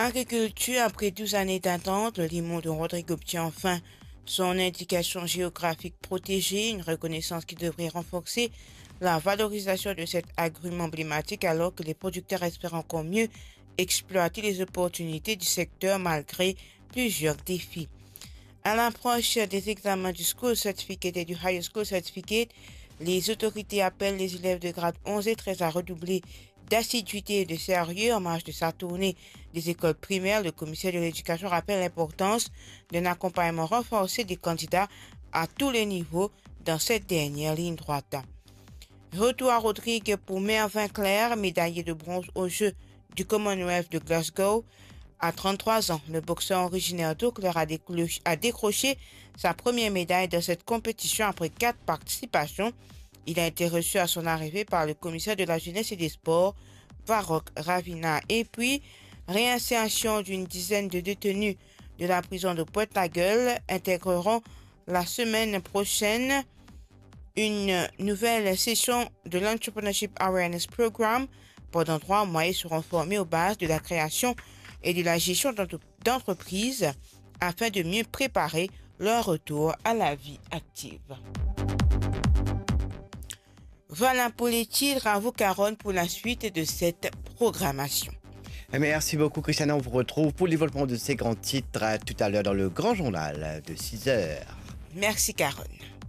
Agriculture, après 12 années d'attente, le limon de Rodrigue obtient enfin son indication géographique protégée, une reconnaissance qui devrait renforcer la valorisation de cet agrume emblématique alors que les producteurs espèrent encore mieux exploiter les opportunités du secteur malgré plusieurs défis. À l'approche des examens du School Certificate et du High School Certificate, les autorités appellent les élèves de grade 11 et 13 à redoubler d'assiduité et de sérieux en marge de sa tournée des écoles primaires. Le commissaire de l'éducation rappelle l'importance d'un accompagnement renforcé des candidats à tous les niveaux dans cette dernière ligne droite. Retour à Rodrigue pour Mervyn Claire, médaillé de bronze aux Jeux du Commonwealth de Glasgow. À 33 ans, le boxeur originaire d'Auclair a décroché sa première médaille dans cette compétition après 4 participations. Il a été reçu à son arrivée par le commissaire de la jeunesse et des sports, Varrock Ravina. Et puis, réinsertion d'une dizaine de détenus de la prison de Pointe-la-Gueule intégreront la semaine prochaine une nouvelle session de l'Entrepreneurship Awareness Program. Pendant 3 mois, ils seront formés aux bases de la création et de la gestion d'entreprises afin de mieux préparer leur retour à la vie active. Voilà pour les titres. À vous, Caronne, pour la suite de cette programmation. Merci beaucoup, Christiane. On vous retrouve pour le développement de ces grands titres tout à l'heure dans le grand journal de 6 heures. Merci, Caronne.